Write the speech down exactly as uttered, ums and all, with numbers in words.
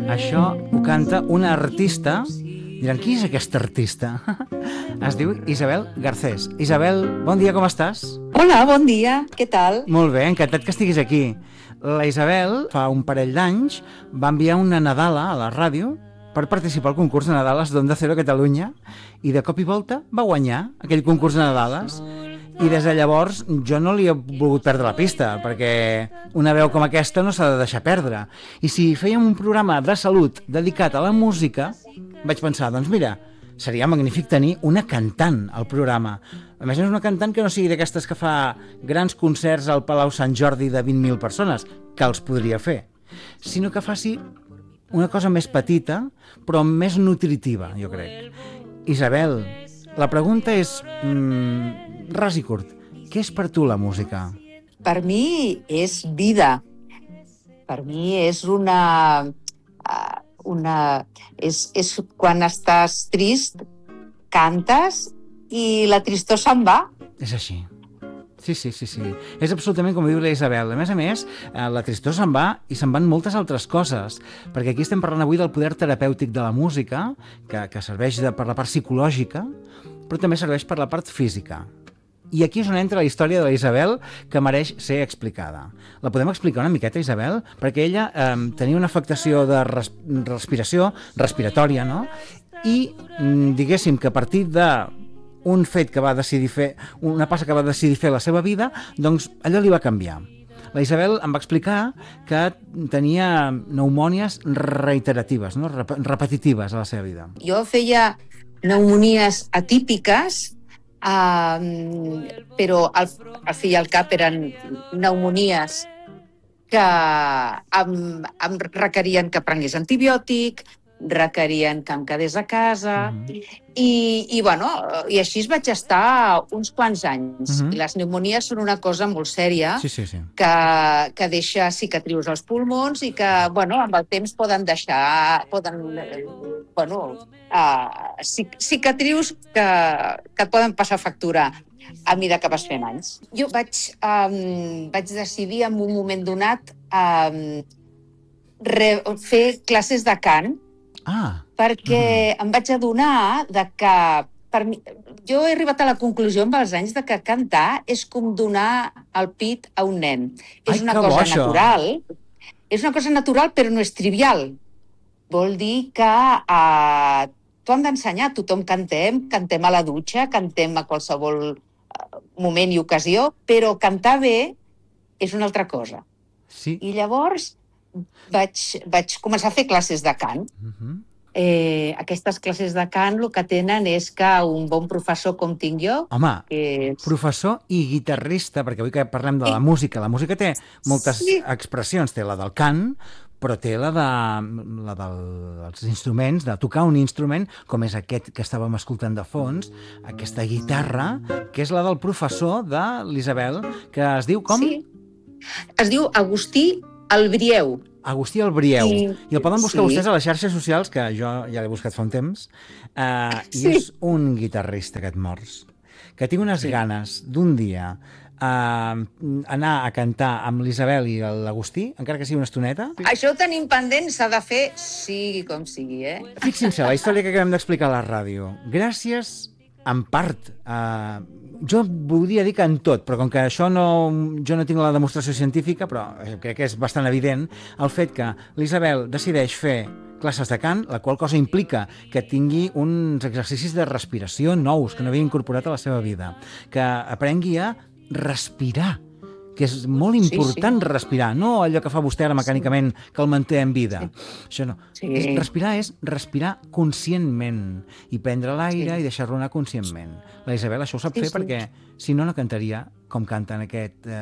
Això ho canta una artista. Diran, qui és aquesta artista? Es diu Isabel Garcés. Isabel, bon dia, com estàs? Hola, bon dia, què tal? Molt bé, encantat que estiguis aquí. La Isabel, fa un parell d'anys, va enviar una Nadala a la ràdio per participar al concurs de Nadales d'Onda Cero Catalunya i de cop i volta va guanyar aquell concurs de Nadales. I des de llavors jo no li he volgut perdre la pista, perquè una veu com aquesta no s'ha de deixar perdre. I si fèiem un programa de salut dedicat a la música, vaig pensar, doncs mira, seria magnífic tenir una cantant al programa. A més, és una cantant que no sigui d'aquestes que fa grans concerts al Palau Sant Jordi de vint mil persones, que els podria fer, sinó que faci una cosa més petita, però més nutritiva, jo crec. Isabel, la pregunta és mmm, ras i curt. Què és per tu la música? Per mi és vida. Per mi és una... una és, és quan estàs trist, cantes i la tristor se'n va. És així. Sí, sí, sí, sí. És absolutament com diu la Isabel. A més a més, la tristor se'n va i se'n van moltes altres coses, perquè aquí estem parlant avui del poder terapèutic de la música, que, que serveix de, per la part psicològica, però també serveix per la part física. I aquí és on entra la història de la Isabel, que mereix ser explicada. La podem explicar una miqueta, Isabel? Perquè ella eh, tenia una afectació de res respiració, respiratòria, no? I diguéssim que a partir de un fet que va decidir fer, una passa que va decidir fer a la seva vida, doncs allò li va canviar. La Isabel em va explicar que tenia pneumònies reiteratives, no? Rep repetitives a la seva vida. Jo feia pneumonies atípiques, uh, però al, al fi i al cap eren pneumonies que em, em requerien que prengués antibiòtic, requerien que em quedés a casa, mm-hmm. i, i, bueno, i així vaig estar uns quants anys. Mm-hmm. I les pneumonies són una cosa molt sèria, sí, sí, sí. Que, que deixa cicatrius als pulmons i que, bueno, amb el temps poden deixar, poden, bueno, uh, cicatrius que, que et poden passar factura a mesura que vas fent anys. Jo vaig, um, vaig decidir en un moment donat um, re, fer classes de cant. Ah. Perquè mm. em vaig adonar de que per mi, jo he arribat a la conclusió amb els anys de que cantar és com donar el pit a un nen. Ai, és una que cosa bo, natural, és una cosa natural, però no és trivial. Vol dir que uh, t'ho han d'ensenyar, tothom cantem, cantem a la dutxa, cantem a qualsevol uh, moment i ocasió, però cantar bé és una altra cosa. Sí. I llavors Vaig, vaig començar a fer classes de cant. Uh-huh. eh, aquestes classes de cant el que tenen és que un bon professor com tinc jo... Home, és... professor i guitarrista, perquè avui que parlem de la música, la música té moltes sí. expressions, té la del cant, però té la, de, la dels instruments, de tocar un instrument, com és aquest que estàvem escoltant de fons, aquesta guitarra, que és la del professor de l'Isabel, que es diu com? Sí. Es diu Agustí Albrieu. Agustí Albrieu. I, I el poden buscar sí. vostès a les xarxes socials, que jo ja l'he buscat fa un temps, uh, sí. i és un guitarrista, aquest morts, que tinc unes sí. ganes d'un dia uh, anar a cantar amb l'Isabel i l'Agustí, encara que sigui una estoneta. Això ho tenim pendent, s'ha de fer sigui com sigui, eh? Fixin-se, la història que acabem d'explicar a la ràdio. Gràcies, en part, uh, jo voldria dir que en tot, però com que això no, jo no tinc la demostració científica, però crec que és bastant evident, el fet que l'Isabel decideix fer classes de cant, la qual cosa implica que tingui uns exercicis de respiració nous que no havia incorporat a la seva vida, que aprengui a respirar, que és molt important sí, sí. respirar, no allò que fa vostè ara mecànicament que el manté en vida. Sí. Això no. Sí. És, respirar és respirar conscientment i prendre l'aire sí. i deixar-lo anar conscientment. La Isabel això ho sap sí, fer sí. perquè si no, no cantaria com canta en aquest... Eh,